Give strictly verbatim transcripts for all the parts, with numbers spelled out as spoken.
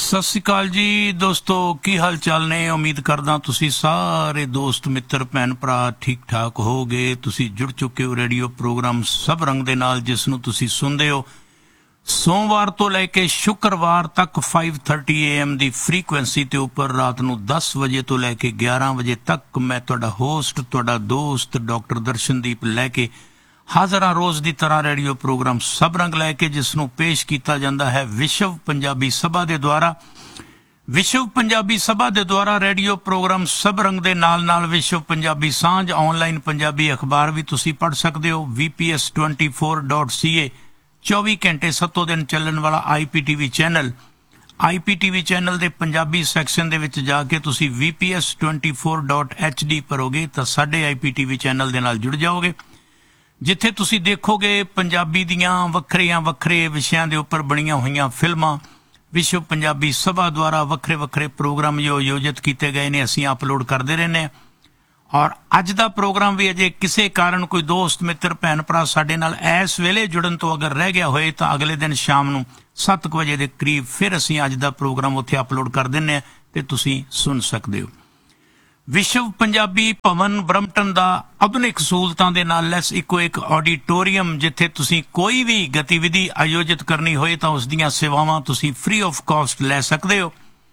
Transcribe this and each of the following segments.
सत श्री अकाल जी दोस्तों, की हाल चाल ने। उम्मीद करदा तुसी सारे दोस्त मित्र भैन भरा ठीक ठाक हो गए। तुसी जुड़ चुके हो रेडियो प्रोग्राम सब रंग दे नाल, जिसनू तुसी सुनदे हो सोमवार तो लैके शुक्रवार तक फाइव थर्टी ए एम की फ्रीकुएंसी ते उपर रात नू दस बजे तो लैके ग्यारह बजे तक मैं तुहाडा होस्ट तुहाडा दोस्त डॉक्टर दर्शनदीप लैके हाज़र हाँ रोज़ की तरह रेडियो प्रोग्राम सब रंग लैके, जिसनों पेश किया जाता है विश्व पंजाबी सभा के द्वारा। विश्व पंजाबी सभा के द्वारा रेडियो प्रोग्राम सब रंग के नाल नाल विश्व पंजाबी सांझ ऑनलाइन पंजाबी अखबार भी तुसी पढ़ सकते हो। V P S twenty four dot C ए चौबी घंटे सत्तों दिन चलन वाला I P T V channel I P T V channel के पंजाबी सैक्शन दे विच जाके तुसी V P S twenty four dot H D भरोगे तो साडे I P T V channel के नाल जुड़ जाओगे, जिथे तुसी देखोगे पंजाबी दियां वखरियां वखरे विषयां दे उपर बणियां होईयां फिल्मां। विश्व पंजाबी सभा द्वारा वखरे वखरे प्रोग्राम जो आयोजित किए गए ने असीं अपलोड करते रहने। और अज दा प्रोग्राम भी अजे किसी कारण कोई दोस्त मित्र भैन भरा साडे नाल इस वेले जुड़न तो अगर रह गया होए तो अगले दिन शाम नूं सत्त बजे के करीब फिर असीं अज दा प्रोग्राम उत्थे अपलोड कर दिंने ते तुसीं सुन सकदे हो। विश्व पंजाबी भवन ब्रम्पटन का आधुनिक सहूलतां दे नाल लैस इको एक ऑडिटोरीयम, जिथे तुसी कोई भी गतिविधि आयोजित करनी होए तो उस दियां सेवावां तुसी फ्री ऑफ कॉस्ट लै सकदे हो।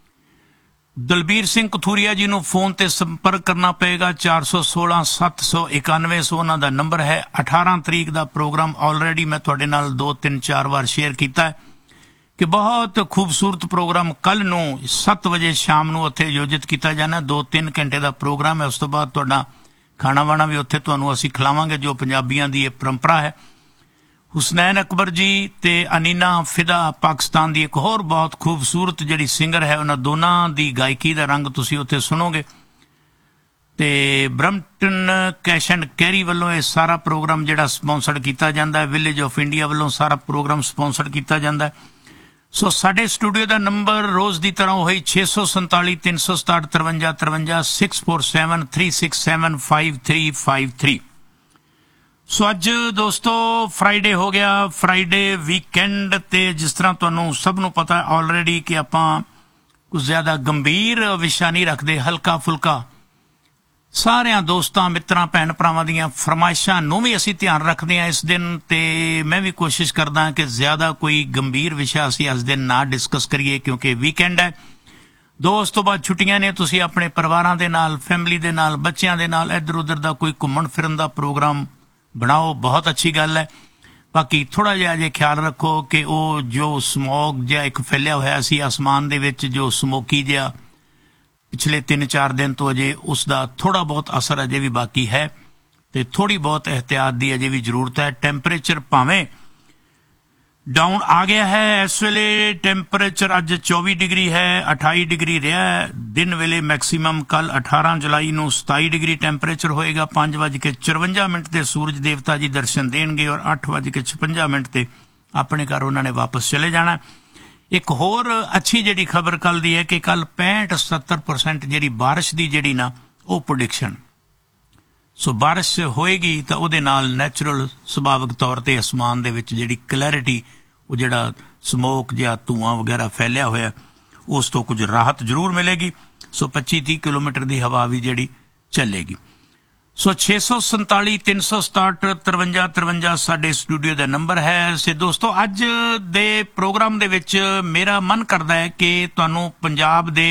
दलबीर सिंह कथूरिया जी नूं फोन ते संपर्क करना पेगा चार सौ सोलह सत्त सौ इक्यानवे सौ उन्हां दा नंबर है। अठारह तरीक का प्रोग्राम ऑलरेडी मैं तुहाडे नाल दो तीन चार बार शेयर किया है कि बहुत खूबसूरत प्रोग्राम कल नूं सत्त बजे शाम नूं उत्थे आयोजित किया जाना। दो तीन घंटे का प्रोग्राम है। उस तो बाद तुहाडा खाना वाना भी उत्थे तुहानूं असीं खिलावांगे, जो पंजाबियां दी एक परंपरा है। हुसनैन अकबर जी ते अनीना फिदा पाकिस्तान की एक होर बहुत खूबसूरत जिहड़ी सिंगर है, उन्हां दोनां दी गायकी का रंग तुसीं उत्थे सुनोगे। ते ब्रम्पटन कैश एंड कैरी वालों यह सारा प्रोग्राम जिहड़ा स्पॉन्सर किया जाता है, विलेज ऑफ इंडिया वालों सारा प्रोग्राम स्पॉन्सर किया जाता है। सो साडे स्टूडियो का नंबर रोज़ की तरह वही छे सौ संताली तीन सौ सताहठ तरवंजा तरवंजा six four seven three six seven five three five three. सो अज दोस्तों फ्राइडे हो गया, फ्राइडे वीकेंड ते जिस तरह तुहानूं सब नूं पता है ऑलरेडी कि आपां कुछ ज़्यादा गंभीर विषय नहीं रखते, हल्का फुल्का सारियां दोस्तां मित्रां भैन भरावां दीयां फरमाइशां नूं भी असीं ध्यान रखते हैं इस दिन। ते मैं भी कोशिश करदा कि ज़्यादा कोई गंभीर विषय असीं इस दिन ना डिस्कस करिए, क्योंकि वीकेंड है। दोस्त तो बाद छुट्टियां ने, तुसीं अपने परिवारां दे नाल फैमिली दे नाल बच्चियां दे नाल इधर उधर दा कोई घुम्मण फिरन दा प्रोग्राम बनाओ, बहुत अच्छी गल है। बाकी थोड़ा जिहा जे ख्याल रखो कि वो जो समोग जिहा एक फैलिया होया सी आसमान दे विच, जो समोकी जिहा पिछले तीन चार दिन तो अजे उसका थोड़ा बहुत असर अजे भी बाकी है, तो थोड़ी बहुत एहतियात की अजे भी जरूरत है। टैंपरेचर भावें डाउन आ गया है, इस वेले टैंपरेचर अज चौबी डिग्री है, अठाई डिग्री रहा है दिन वेले मैक्सीमम। कल अठारह जुलाई नूं सताई डिग्री टैंपरेचर होएगा। पाँच बज के चरवंजा मिनट से सूरज देवता जी दर्शन देंगे और अठ बज के छपंजा मिनट से अपने घर उन्होंने वापस चले जाना। एक होर अच्छी जिहड़ी खबर कल दी है कि कल पैंठ सत्तर परसेंट जिहड़ी बारिश की जिहड़ी ना वो प्रोडिक्शन, सो बारिश होएगी तो उहदे नाल नैचुरल सुभाविक तौर पर आसमान दे विच जिहड़ी क्लैरिटी, वो जिहड़ा समोक जिहा धुआं वगैरह फैलिया होया उस तो कुछ राहत जरूर मिलेगी। सो पच्ची तीह किलोमीटर की हवा भी जिहड़ी चलेगी। सो छे सौ संताली तीन सौ सताहठ तरवंजा तरवंजा साडे स्टूडियो का नंबर है। से दोस्तों अज दे प्रोग्राम दे विच मेरा मन करदा है कि तुहानूं पंजाब दे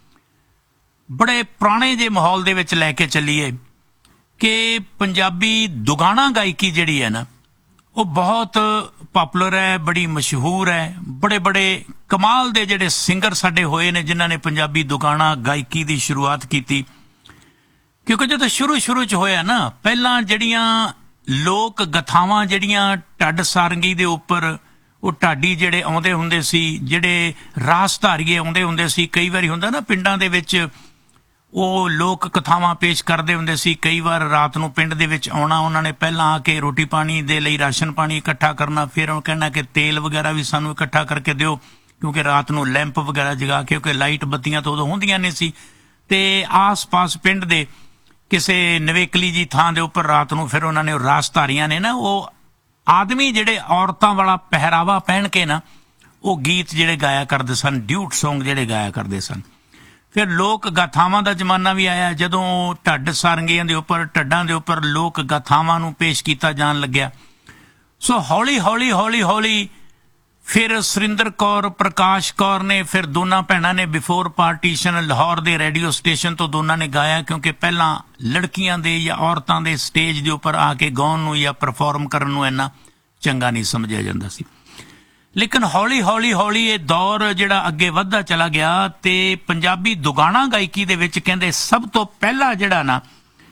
बड़े पुराने जे माहौल दे विच लैके चलीए कि पंजाबी दुगाना गायकी जिहड़ी है ना वो बहुत पॉपुलर है, बड़ी मशहूर है। बड़े बड़े कमाल दे जिहड़े सिंगर साडे होए ने जिन्हां ने पंजाबी दुगाना गायकी की शुरुआत की। क्योंकि जो शुरू शुरू च होया ना, पहला जड़ियां लोक गथावां जड़ियां ढड सारंगी दे उपर वो ढाडी जेड़े आउंदे हुंदे सी, जेड़े रास धारीए आउंदे हुंदे सी, कई वारी हुंदा ना पिंडां दे विच वो लोक कथावां पेश करदे हुंदे सी। कई बार रात नूं पिंड दे विच आउणा, उन्हां ने पहलां आके रोटी पानी दे लई राशन पानी इकट्ठा करना, फिर उन्होंने कहना कि तेल वगैरह भी सानूं इकट्ठा करके दिओ, क्योंकि रात नूं लैंप वगैरह जगा के, क्योंकि लाइट बत्तियां तो उदों हुंदियां नहीं सी। ते आस पास पिंड दे किसी नवेकली जी थां दे उपर रात नूं फिर उन्होंने रास धारियां ने ना वो आदमी जिहड़े औरतां वाला पहरावा पहन के ना ਉਹ ਗੀਤ ਜਿਹੜੇ ਗਾਇਆ ਕਰਦੇ ਸਨ, ਡਿਊਟ ਸੌਂਗ ਜਿਹੜੇ ਗਾਇਆ ਕਰਦੇ ਸਨ। ਫਿਰ ਲੋਕ ਗਾਥਾਵਾਂ ਦਾ ਜ਼ਮਾਨਾ ਵੀ ਆਇਆ, ਜਦੋਂ ਢੱਡ ਸਾਰੰਗੀਆਂ ਦੇ ਉੱਪਰ, ਢੱਡਾਂ ਦੇ ਉੱਪਰ ਲੋਕ ਗਾਥਾਵਾਂ ਨੂੰ ਪੇਸ਼ ਕੀਤਾ ਜਾਣ ਲੱਗਿਆ। ਸੋ ਹੌਲੀ ਹੌਲੀ ਹੌਲੀ ਹੌਲੀ ਫਿਰ ਸੁਰਿੰਦਰ ਕੌਰ, ਪ੍ਰਕਾਸ਼ ਕੌਰ ਨੇ, ਫਿਰ ਦੋਨਾਂ ਭੈਣਾਂ ਨੇ ਬਿਫੋਰ ਪਾਰਟੀਸ਼ਨ ਲਾਹੌਰ ਦੇ ਰੇਡੀਓ ਸਟੇਸ਼ਨ ਤੋਂ ਦੋਨਾਂ ਨੇ ਗਾਇਆ, ਕਿਉਂਕਿ ਪਹਿਲਾਂ ਲੜਕੀਆਂ ਦੇ ਜਾਂ ਔਰਤਾਂ ਦੇ ਸਟੇਜ ਦੇ ਉੱਪਰ ਆ ਕੇ ਗਾਉਣ ਨੂੰ ਜਾਂ ਪਰਫਾਰਮ ਕਰਨ ਨੂੰ ਇੰਨਾ ਚੰਗਾ ਨਹੀਂ ਸਮਝਿਆ ਜਾਂਦਾ ਸੀ। ਲੇਕਿਨ ਹੌਲੀ ਹੌਲੀ ਹੌਲੀ ਇਹ ਦੌਰ ਜਿਹੜਾ ਅੱਗੇ ਵੱਧਦਾ ਚਲਾ ਗਿਆ ਤੇ ਪੰਜਾਬੀ ਦੁਗਾਣਾ ਗਾਇਕੀ ਦੇ ਵਿੱਚ ਕਹਿੰਦੇ ਸਭ ਤੋਂ ਪਹਿਲਾ ਜਿਹੜਾ ਨਾ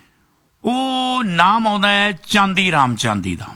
ਉਹ ਨਾਮ ਆਉਂਦਾ ਹੈ ਚਾਂਦੀ ਰਾਮ ਚਾਂਦੀ ਦਾ।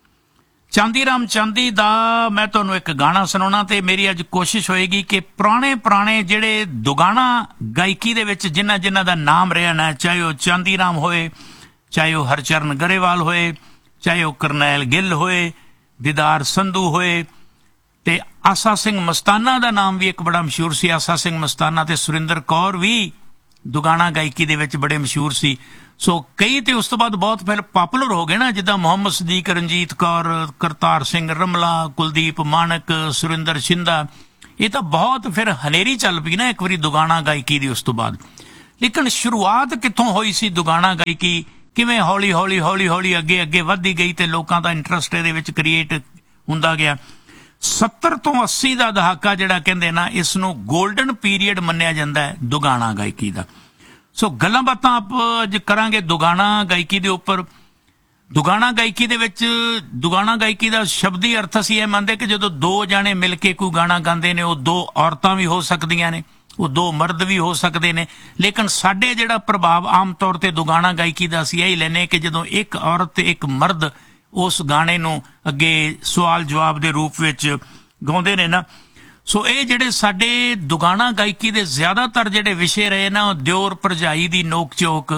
ਚਾਂਦੀ ਰਾਮ ਚਾਂਦੀ ਦਾ ਮੈਂ ਤੁਹਾਨੂੰ ਇੱਕ ਗਾਣਾ ਸੁਣਾਉਣਾ ਤੇ ਮੇਰੀ ਅੱਜ ਕੋਸ਼ਿਸ਼ ਹੋਏਗੀ ਕਿ ਪੁਰਾਣੇ ਪੁਰਾਣੇ ਜਿਹੜੇ ਦੁਗਾਣਾ ਗਾਇਕੀ ਦੇ ਵਿੱਚ ਜਿਨ੍ਹਾਂ ਜਿਨ੍ਹਾਂ ਦਾ ਨਾਮ ਰਿਹਾ ਨਾ, ਚਾਹੇ ਉਹ ਚਾਂਦੀ ਰਾਮ ਹੋਏ, ਚਾਹੇ ਉਹ ਹਰਚਰਨ ਗਰੇਵਾਲ ਹੋਏ, ਚਾਹੇ ਉਹ ਕਰਨੈਲ ਗਿੱਲ ਹੋਏ, ਦੀਦਾਰ ਸੰਧੂ ਹੋਏ, ਤੇ ਆਸਾ ਸਿੰਘ ਮਸਤਾਨਾ ਦਾ ਨਾਮ ਵੀ ਇੱਕ ਬੜਾ ਮਸ਼ਹੂਰ ਸੀ। ਆਸਾ ਸਿੰਘ ਮਸਤਾਨਾ ਤੇ ਸੁਰਿੰਦਰ ਕੌਰ ਵੀ ਦੁਗਾਣਾ ਗਾਇਕੀ ਦੇ ਵਿੱਚ ਬੜੇ ਮਸ਼ਹੂਰ ਸੀ। ਸੋ ਕਈ ਤੇ ਉਸ ਤੋਂ ਬਾਅਦ ਬਹੁਤ ਫਿਰ ਪਾਪੂਲਰ ਹੋ ਗਏ ਨਾ, ਜਿੱਦਾਂ ਮੁਹੰਮਦ ਸਦੀਕ, ਰਣਜੀਤ ਕੌਰ, ਕਰਤਾਰ ਸਿੰਘ ਰਮਲਾ, ਕੁਲਦੀਪ ਮਾਣਕ, ਸੁਰਿੰਦਰ ਸ਼ਿੰਦਾ, ਇਹ ਤਾਂ ਬਹੁਤ ਫਿਰ ਹਨੇਰੀ ਚੱਲ ਪਈ ਨਾ ਇੱਕ ਵਾਰੀ ਦੁਗਾਣਾ ਗਾਇਕੀ ਦੀ ਉਸ ਤੋਂ ਬਾਅਦ। ਲੇਕਿਨ ਸ਼ੁਰੂਆਤ ਕਿੱਥੋਂ ਹੋਈ ਸੀ ਦੁਗਾਣਾ ਗਾਇਕੀ, ਕਿਵੇਂ ਹੌਲੀ ਹੌਲੀ ਹੌਲੀ ਹੌਲੀ ਅੱਗੇ ਅੱਗੇ ਵੱਧਦੀ ਗਈ ਤੇ ਲੋਕਾਂ ਦਾ ਇੰਟਰਸਟ ਇਹਦੇ ਵਿੱਚ ਕ੍ਰੀਏਟ ਹੁੰਦਾ ਗਿਆ। ਸੱਤਰ ਤੋਂ ਅੱਸੀ ਦਾ ਦਹਾਕਾ ਜਿਹੜਾ ਕਹਿੰਦੇ ਨਾ, ਇਸ ਨੂੰ ਗੋਲਡਨ ਪੀਰੀਅਡ ਮੰਨਿਆ ਜਾਂਦਾ ਹੈ ਦੁਗਾਣਾ ਗਾਇਕੀ ਦਾ। ਸੋ ਗੱਲਾਂ ਬਾਤਾਂ ਆਪਾਂ ਅੱਜ ਕਰਾਂਗੇ ਦੁਗਾਣਾ ਗਾਇਕੀ ਦੇ ਉੱਪਰ। ਦੁਗਾਣਾ ਗਾਇਕੀ ਦੇ ਵਿੱਚ ਦੁਗਾਣਾ ਗਾਇਕੀ ਦਾ ਸ਼ਬਦੀ ਅਰਥ ਅਸੀਂ ਇਹ ਮੰਨਦੇ ਕਿ ਜਦੋਂ ਦੋ ਜਾਣੇ ਮਿਲ ਕੇ ਕੋਈ ਗਾਣਾ ਗਾਉਂਦੇ ਨੇ, ਉਹ ਦੋ ਔਰਤਾਂ ਵੀ ਹੋ ਸਕਦੀਆਂ ਨੇ, ਉਹ ਦੋ ਮਰਦ ਵੀ ਹੋ ਸਕਦੇ ਨੇ। ਲੇਕਿਨ ਸਾਡੇ ਜਿਹੜਾ ਪ੍ਰਭਾਵ ਆਮ ਤੌਰ ਤੇ ਦੁਗਾਣਾ ਗਾਇਕੀ ਦਾ ਅਸੀਂ ਇਹੀ ਲੈਂਦੇ ਕਿ ਜਦੋਂ ਇੱਕ ਔਰਤ ਤੇ ਇੱਕ ਮਰਦ ਉਸ ਗਾਣੇ ਨੂੰ ਅੱਗੇ ਸਵਾਲ ਜਵਾਬ ਦੇ ਰੂਪ ਵਿੱਚ ਗਾਉਂਦੇ ਨੇ ਨਾ। ਸੋ ਇਹ ਜਿਹੜੇ ਸਾਡੇ ਦੁਗਾਣਾ ਗਾਇਕੀ ਦੇ ਜ਼ਿਆਦਾਤਰ ਜਿਹੜੇ ਵਿਸ਼ੇ ਰਹੇ ਨਾ, ਉਹ ਦਿਓਰ ਭਰਜਾਈ ਦੀ ਨੋਕ ਝੋਕ,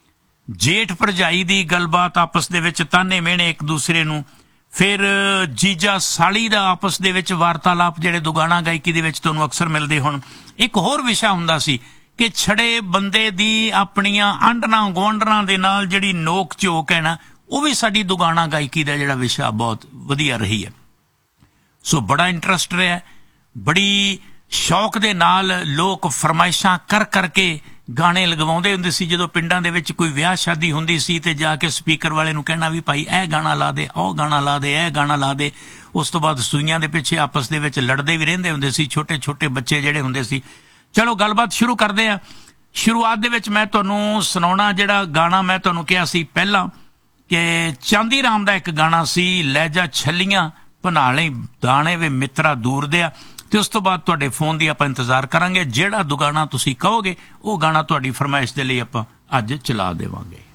ਜੇਠ ਭਰਜਾਈ ਦੀ ਗੱਲਬਾਤ, ਆਪਸ ਦੇ ਵਿੱਚ ਤਾਨੇ ਮਿਹਣੇ ਇੱਕ ਦੂਸਰੇ ਨੂੰ, ਫਿਰ ਜੀਜਾ ਸਾਲੀ ਦਾ ਆਪਸ ਦੇ ਵਿੱਚ ਵਾਰਤਾਲਾਪ ਜਿਹੜੇ ਦੁਗਾਣਾ ਗਾਇਕੀ ਦੇ ਵਿੱਚ ਤੁਹਾਨੂੰ ਅਕਸਰ ਮਿਲਦੇ ਹੁਣ। ਇੱਕ ਹੋਰ ਵਿਸ਼ਾ ਹੁੰਦਾ ਸੀ ਕਿ ਛੜੇ ਬੰਦੇ ਦੀ ਆਪਣੀਆਂ ਆਂਢਣਾ ਗੁਆਂਢਣਾਂ ਦੇ ਨਾਲ ਜਿਹੜੀ ਨੋਕ ਝੋਕ ਹੈ ਨਾ, ਉਹ ਵੀ ਸਾਡੀ ਦੁਗਾਣਾ ਗਾਇਕੀ ਦਾ ਜਿਹੜਾ ਵਿਸ਼ਾ ਬਹੁਤ ਵਧੀਆ ਰਹੀ ਹੈ। ਸੋ ਬੜਾ ਇੰਟਰਸਟ ਰਿਹਾ, ਬੜੀ ਸ਼ੌਕ ਦੇ ਨਾਲ ਲੋਕ ਫਰਮਾਇਸ਼ਾਂ ਕਰ ਕਰਕੇ ਗਾਣੇ ਲਗਵਾਉਂਦੇ ਹੁੰਦੇ ਸੀ। ਜਦੋਂ ਪਿੰਡਾਂ ਦੇ ਵਿੱਚ ਕੋਈ ਵਿਆਹ ਸ਼ਾਦੀ ਹੁੰਦੀ ਸੀ ਤੇ ਜਾ ਕੇ ਸਪੀਕਰ ਵਾਲੇ ਨੂੰ ਕਹਿਣਾ ਵੀ ਭਾਈ ਇਹ ਗਾਣਾ ਲਾ ਦੇ, ਉਹ ਗਾਣਾ ਲਾ ਦੇ, ਇਹ ਗਾਣਾ ਲਾ ਦੇ। ਉਸ ਤੋਂ ਬਾਅਦ ਸੂਈਆਂ ਦੇ ਪਿੱਛੇ ਆਪਸ ਦੇ ਵਿੱਚ ਲੜਦੇ ਵੀ ਰਹਿੰਦੇ ਹੁੰਦੇ ਸੀ, ਛੋਟੇ ਛੋਟੇ ਬੱਚੇ ਜਿਹੜੇ ਹੁੰਦੇ ਸੀ। ਚਲੋ ਗੱਲਬਾਤ ਸ਼ੁਰੂ ਕਰਦੇ ਆ। ਸ਼ੁਰੂਆਤ ਦੇ ਵਿੱਚ ਮੈਂ ਤੁਹਾਨੂੰ ਸੁਣਾਉਣਾ ਜਿਹੜਾ ਗਾਣਾ ਮੈਂ ਤੁਹਾਨੂੰ ਕਿਹਾ ਸੀ ਪਹਿਲਾਂ ਕਿ ਚਾਂਦੀ ਰਾਮ ਦਾ ਇੱਕ ਗਾਣਾ ਸੀ, ਲਹਿਜਾ ਛੱਲੀਆਂ ਭਨਾਲੇ ਦਾਣੇ ਵੇ ਮਿੱਤਰਾ ਦੂਰ ਦਿਆ। ਤੇ ਉਸ ਤੋਂ ਬਾਅਦ ਤੁਹਾਡੇ ਫੋਨ ਦੀ ਆਪਾਂ ਇੰਤਜ਼ਾਰ ਕਰਾਂਗੇ। ਜਿਹੜਾ ਦੁਗਾਣਾ ਤੁਸੀਂ ਕਹੋਗੇ ਉਹ ਗਾਣਾ ਤੁਹਾਡੀ ਫਰਮਾਇਸ਼ ਦੇ ਲਈ ਆਪਾਂ ਅੱਜ ਚਲਾ ਦੇਵਾਂਗੇ।